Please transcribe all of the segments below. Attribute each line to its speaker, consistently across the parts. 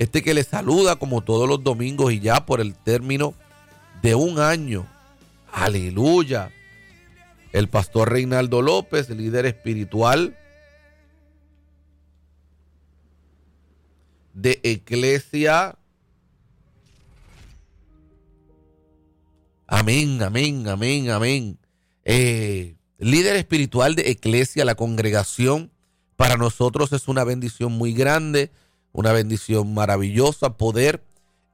Speaker 1: Este que le saluda como todos los domingos y ya por el término de un año. Aleluya. El pastor Reinaldo López, líder espiritual de Eclesia. Amén, amén, amén, amén. Líder espiritual de Eclesia, la congregación. Para nosotros es una bendición muy grande, una bendición maravillosa poder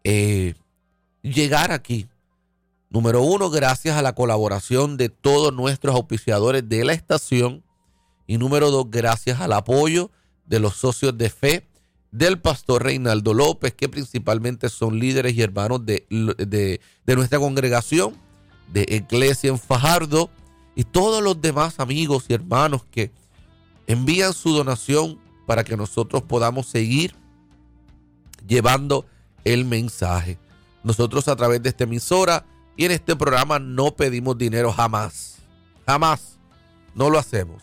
Speaker 1: llegar aquí. Número uno, gracias a la colaboración de todos nuestros auspiciadores de la estación. Y número dos, gracias al apoyo de los socios de fe del pastor Reinaldo López, que principalmente son líderes y hermanos de nuestra congregación, de Eclesia en Fajardo, y todos los demás amigos y hermanos que envían su donación para que nosotros podamos seguir llevando el mensaje. Nosotros a través de esta emisora y en este programa no pedimos dinero jamás. Jamás. No lo hacemos.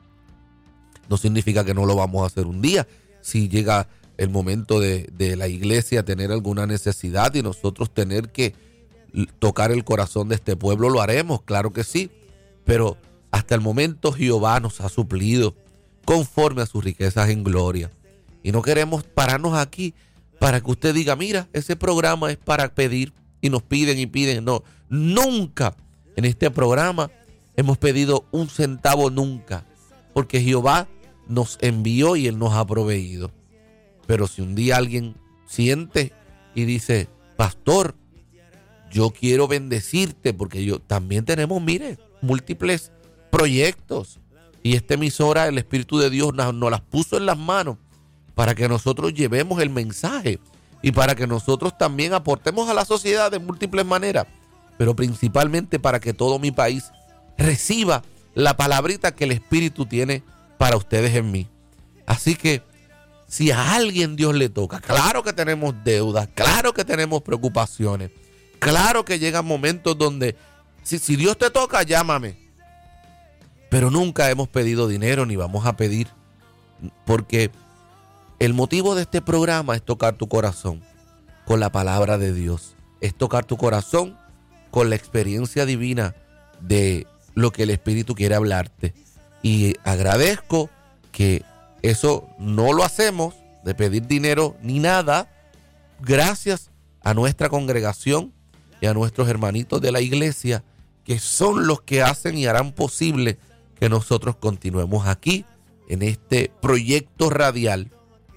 Speaker 1: No significa que no lo vamos a hacer un día. Si llega el momento de la iglesia tener alguna necesidad y nosotros tener que tocar el corazón de este pueblo, lo haremos, claro que sí. Pero hasta el momento Jehová nos ha suplido conforme a sus riquezas en gloria. Y no queremos pararnos aquí para que usted diga, mira, ese programa es para pedir y nos piden y piden. No, nunca en este programa hemos pedido un centavo, nunca. Porque Jehová nos envió y Él nos ha proveído. Pero si un día alguien siente y dice, pastor, yo quiero bendecirte, porque yo también tenemos, mire, múltiples proyectos. Y esta emisora, el Espíritu de Dios nos las puso en las manos para que nosotros llevemos el mensaje y para que nosotros también aportemos a la sociedad de múltiples maneras, pero principalmente para que todo mi país reciba la palabrita que el Espíritu tiene para ustedes en mí. Así que si a alguien Dios le toca, claro que tenemos deudas, claro que tenemos preocupaciones, claro que llegan momentos donde si Dios te toca, llámame. Pero nunca hemos pedido dinero ni vamos a pedir, porque el motivo de este programa es tocar tu corazón con la palabra de Dios. Es tocar tu corazón con la experiencia divina de lo que el Espíritu quiere hablarte. Y agradezco que eso no lo hacemos de pedir dinero ni nada, gracias a nuestra congregación y a nuestros hermanitos de la iglesia, que son los que hacen y harán posible que nosotros continuemos aquí en este proyecto radial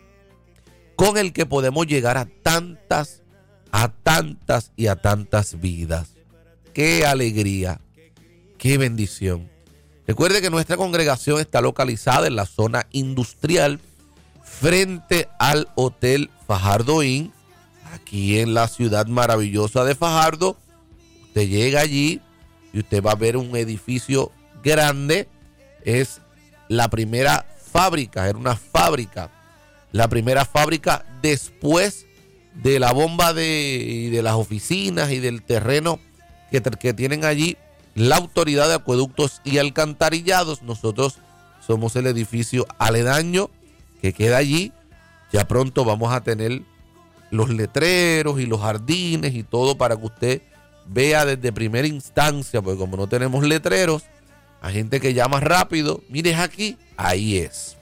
Speaker 1: con el que podemos llegar a tantas y a tantas vidas. ¡Qué alegría! ¡Qué bendición! Recuerde que nuestra congregación está localizada en la zona industrial frente al Hotel Fajardo Inn, aquí en la ciudad maravillosa de Fajardo. Usted llega allí y usted va a ver un edificio grande. Es la primera fábrica, era una fábrica. La primera fábrica después de la bomba de las oficinas y del terreno que tienen allí la Autoridad de Acueductos y Alcantarillados. Nosotros somos el edificio aledaño que queda allí. Ya pronto vamos a tener los letreros y los jardines y todo para que usted vea desde primera instancia, porque como no tenemos letreros, hay gente que llama rápido, mire, es aquí, ahí es.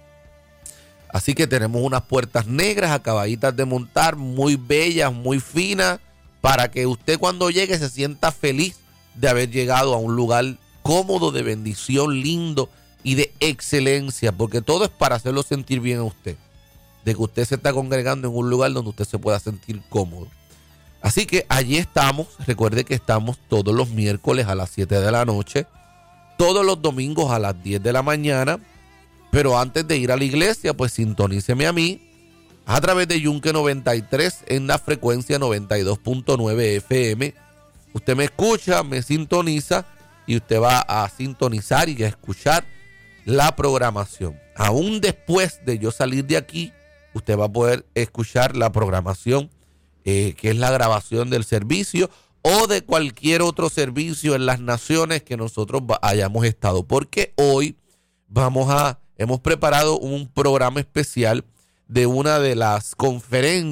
Speaker 1: Así que tenemos unas puertas negras acabaditas de montar, muy bellas, muy finas, para que usted cuando llegue se sienta feliz de haber llegado a un lugar cómodo, de bendición, lindo y de excelencia, porque todo es para hacerlo sentir bien a usted, de que usted se está congregando en un lugar donde usted se pueda sentir cómodo. Así que allí estamos. Recuerde que estamos todos los miércoles a las 7 de la noche, todos los domingos a las 10 de la mañana. Pero antes de ir a la iglesia, pues sintoníceme a mí a través de Yunque 93 en la frecuencia 92.9 FM. Usted me escucha, me sintoniza y usted va a sintonizar y a escuchar la programación. Aún después de yo salir de aquí, usted va a poder escuchar la programación, que es la grabación del servicio o de cualquier otro servicio en las naciones que nosotros hayamos estado. Porque hoy hemos preparado un programa especial de una de las conferencias